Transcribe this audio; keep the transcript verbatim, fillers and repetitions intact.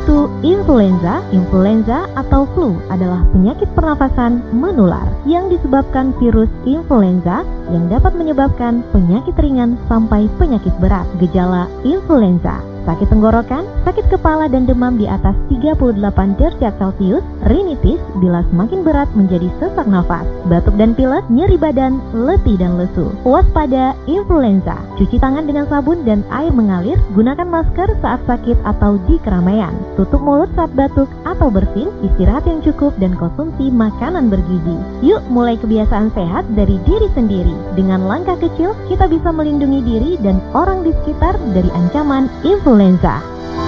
yaitu influenza. Influenza atau flu adalah penyakit pernafasan menular yang disebabkan virus influenza yang dapat menyebabkan penyakit ringan sampai penyakit berat. Gejala influenza: sakit tenggorokan, sakit kepala dan demam di atas tiga puluh delapan derajat Celcius, rinitis bila semakin berat menjadi sesak nafas, batuk dan pilek, nyeri badan, letih dan lesu. Waspada influenza: cuci tangan dengan sabun dan air mengalir, gunakan masker saat sakit atau di keramaian, tutup mulut saat batuk atau bersin, istirahat yang cukup dan konsumsi makanan bergizi. Yuk mulai kebiasaan sehat dari diri sendiri. Dengan langkah kecil, kita bisa melindungi diri dan orang di sekitar dari ancaman influenza.